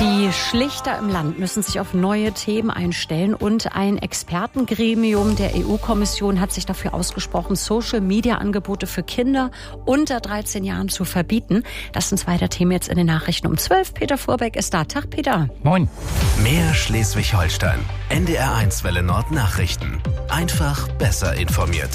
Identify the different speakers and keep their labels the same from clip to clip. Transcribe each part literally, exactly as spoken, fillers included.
Speaker 1: Die Schlichter im Land müssen sich auf neue Themen einstellen und ein Expertengremium der E U-Kommission hat sich dafür ausgesprochen, Social-Media-Angebote für Kinder unter dreizehn Jahren zu verbieten. Das sind zwei der Themen jetzt in den Nachrichten um zwölf. Peter Fuhrbeck ist da. Tag, Peter.
Speaker 2: Moin. Mehr Schleswig-Holstein. N D R eins Welle Nord Nachrichten. Einfach besser informiert.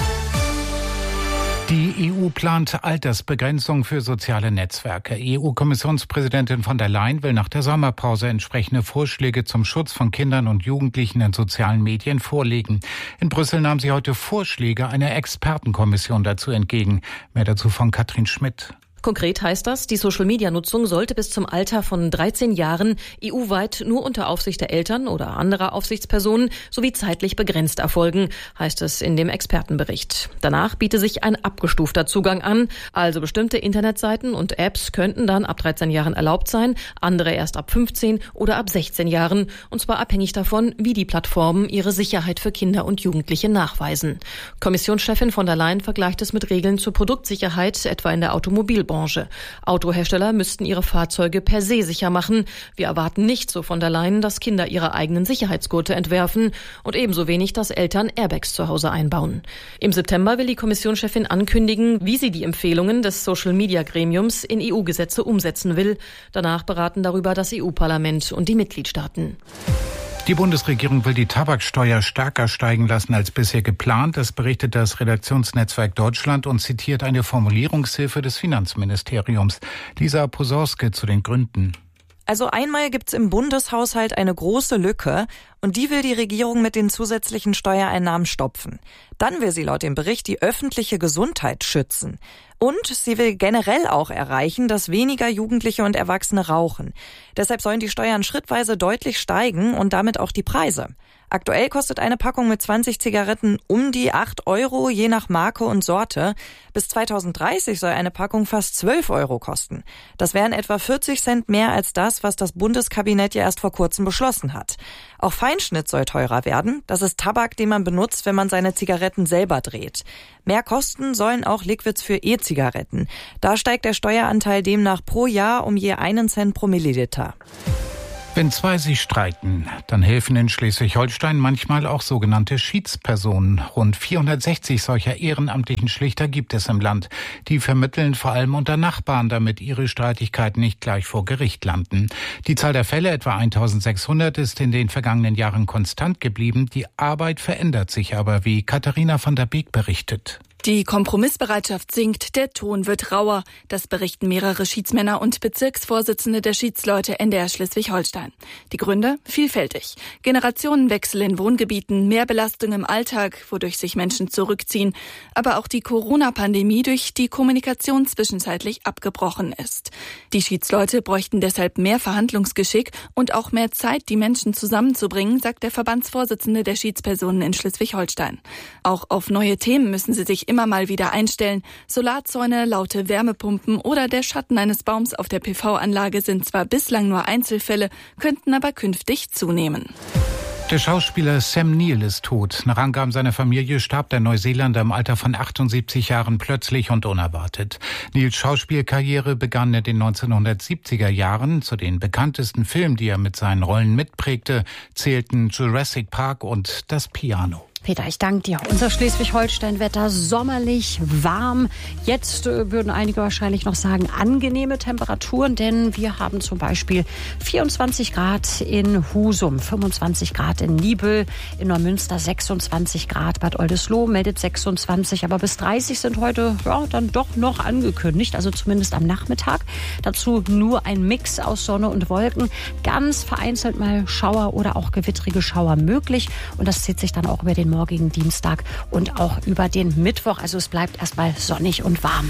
Speaker 3: Die E U plant Altersbegrenzung für soziale Netzwerke. E U-Kommissionspräsidentin von der Leyen will nach der Sommerpause entsprechende Vorschläge zum Schutz von Kindern und Jugendlichen in sozialen Medien vorlegen. In Brüssel nahm sie heute Vorschläge einer Expertenkommission dazu entgegen. Mehr dazu von Katrin Schmidt.
Speaker 4: Konkret heißt das, die Social-Media-Nutzung sollte bis zum Alter von dreizehn Jahren E U-weit nur unter Aufsicht der Eltern oder anderer Aufsichtspersonen sowie zeitlich begrenzt erfolgen, heißt es in dem Expertenbericht. Danach biete sich ein abgestufter Zugang an, also bestimmte Internetseiten und Apps könnten dann ab dreizehn Jahren erlaubt sein, andere erst ab fünfzehn oder ab sechzehn Jahren, und zwar abhängig davon, wie die Plattformen ihre Sicherheit für Kinder und Jugendliche nachweisen. Kommissionschefin von der Leyen vergleicht es mit Regeln zur Produktsicherheit, etwa in der Automobilbranche. Autohersteller müssten ihre Fahrzeuge per se sicher machen. Wir erwarten nicht, so von der Leyen, dass Kinder ihre eigenen Sicherheitsgurte entwerfen und ebenso wenig, dass Eltern Airbags zu Hause einbauen. Im September will die Kommissionschefin ankündigen, wie sie die Empfehlungen des Social-Media-Gremiums in E U-Gesetze umsetzen will. Danach beraten darüber das E U-Parlament und die Mitgliedstaaten.
Speaker 3: Die Bundesregierung will die Tabaksteuer stärker steigen lassen als bisher geplant. Das berichtet das Redaktionsnetzwerk Deutschland und zitiert eine Formulierungshilfe des Finanzministeriums. Lisa Posorske zu den Gründen.
Speaker 5: Also einmal gibt's im Bundeshaushalt eine große Lücke und die will die Regierung mit den zusätzlichen Steuereinnahmen stopfen. Dann will sie laut dem Bericht die öffentliche Gesundheit schützen. Und sie will generell auch erreichen, dass weniger Jugendliche und Erwachsene rauchen. Deshalb sollen die Steuern schrittweise deutlich steigen und damit auch die Preise. Aktuell kostet eine Packung mit zwanzig Zigaretten um die acht Euro, je nach Marke und Sorte. Bis zweitausenddreißig soll eine Packung fast zwölf Euro kosten. Das wären etwa vierzig Cent mehr als das, was das Bundeskabinett ja erst vor kurzem beschlossen hat. Auch Feinschnitt soll teurer werden. Das ist Tabak, den man benutzt, wenn man seine Zigaretten selber dreht. Mehr kosten sollen auch Liquids für E-Zigaretten. Da steigt der Steueranteil demnach pro Jahr um je einen Cent pro Milliliter.
Speaker 3: Wenn zwei sich streiten, dann helfen in Schleswig-Holstein manchmal auch sogenannte Schiedspersonen. Rund vierhundertsechzig solcher ehrenamtlichen Schlichter gibt es im Land. Die vermitteln vor allem unter Nachbarn, damit ihre Streitigkeiten nicht gleich vor Gericht landen. Die Zahl der Fälle, etwa eintausendsechshundert, ist in den vergangenen Jahren konstant geblieben. Die Arbeit verändert sich aber, wie Katharina von der Beek berichtet.
Speaker 6: Die Kompromissbereitschaft sinkt, der Ton wird rauer. Das berichten mehrere Schiedsmänner und Bezirksvorsitzende der Schiedsleute N D R Schleswig-Holstein. Die Gründe? Vielfältig. Generationenwechsel in Wohngebieten, mehr Belastung im Alltag, wodurch sich Menschen zurückziehen. Aber auch die Corona-Pandemie, durch die Kommunikation zwischenzeitlich abgebrochen ist. Die Schiedsleute bräuchten deshalb mehr Verhandlungsgeschick und auch mehr Zeit, die Menschen zusammenzubringen, sagt der Verbandsvorsitzende der Schiedspersonen in Schleswig-Holstein. Auch auf neue Themen müssen sie sich immer mal wieder einstellen. Solarzäune, laute Wärmepumpen oder der Schatten eines Baums auf der P V-Anlage sind zwar bislang nur Einzelfälle, könnten aber künftig zunehmen.
Speaker 3: Der Schauspieler Sam Neill ist tot. Nach Angaben seiner Familie starb der Neuseeländer im Alter von achtundsiebzig Jahren plötzlich und unerwartet. Neills Schauspielkarriere begann in den neunzehnhundertsiebziger Jahren. Zu den bekanntesten Filmen, die er mit seinen Rollen mitprägte, zählten Jurassic Park und Das Piano.
Speaker 1: Peter, ich danke dir. Unser Schleswig-Holstein-Wetter sommerlich, warm. Jetzt äh, würden einige wahrscheinlich noch sagen, angenehme Temperaturen, denn wir haben zum Beispiel vierundzwanzig Grad in Husum, fünfundzwanzig Grad in Niebüll, in Neumünster sechsundzwanzig Grad, Bad Oldesloe meldet sechsundzwanzig, aber bis dreißig sind heute ja, dann doch noch angekündigt, also zumindest am Nachmittag. Dazu nur ein Mix aus Sonne und Wolken, ganz vereinzelt mal Schauer oder auch gewittrige Schauer möglich und das zieht sich dann auch über den morgigen Dienstag und auch über den Mittwoch. Also es bleibt erstmal sonnig und warm.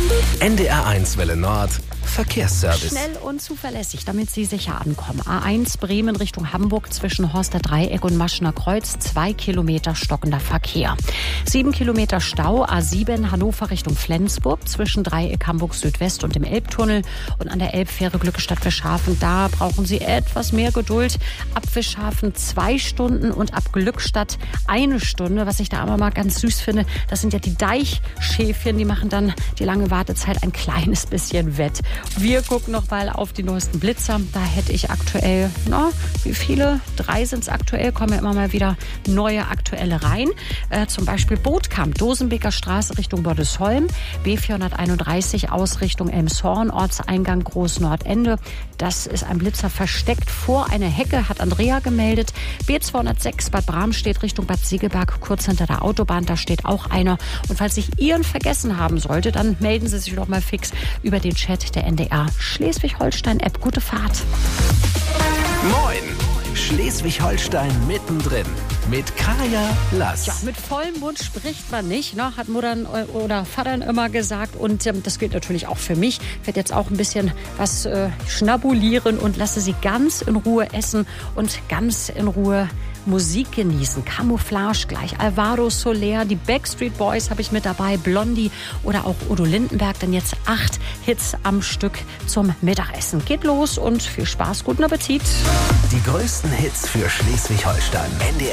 Speaker 2: N D R eins Welle Nord Verkehrsservice.
Speaker 1: Schnell und zuverlässig, damit Sie sicher ankommen. A eins Bremen Richtung Hamburg zwischen Horster Dreieck und Maschener Kreuz. Zwei Kilometer stockender Verkehr. Sieben Kilometer Stau. A sieben Hannover Richtung Flensburg zwischen Dreieck Hamburg Südwest und dem Elbtunnel. Und an der Elbfähre Glückestadt Fischhafen, da brauchen Sie etwas mehr Geduld. Ab Fischhafen zwei Stunden und ab Glückstadt eine eine Stunde. Was ich da aber mal ganz süß finde, das sind ja die Deichschäfchen, die machen dann die lange Wartezeit ein kleines bisschen wett. Wir gucken noch mal auf die neuesten Blitzer. Da hätte ich aktuell, na, wie viele? Drei sind es aktuell, kommen ja immer mal wieder neue aktuelle rein. Äh, zum Beispiel Bootkamp, Dosenbeker Straße Richtung Bordesholm, B vierhunderteinunddreißig aus Richtung Elmshorn, Ortseingang Großnordende. Das ist ein Blitzer versteckt vor einer Hecke, hat Andrea gemeldet. B zweihundertsechs Bad Bramstedt Richtung Bad Segeberg, kurz hinter der Autobahn, da steht auch einer. Und falls ich Ihren vergessen haben sollte, dann melden Sie sich doch mal fix über den Chat der N D R Schleswig-Holstein-App. Gute Fahrt.
Speaker 2: Moin! Schleswig-Holstein mittendrin mit Kaya Lass.
Speaker 1: Ja, mit vollem Mund spricht man nicht, ne? Hat Muttern oder Vatern immer gesagt. Und ähm, das gilt natürlich auch für mich. Ich werde jetzt auch ein bisschen was äh, schnabulieren und lasse Sie ganz in Ruhe essen und ganz in Ruhe Musik genießen. Camouflage gleich, Alvaro Soler, die Backstreet Boys habe ich mit dabei, Blondie oder auch Udo Lindenberg. Denn jetzt acht Hits am Stück zum Mittagessen. Geht los und viel Spaß, guten Appetit.
Speaker 2: Die größten Hits für Schleswig-Holstein. N D R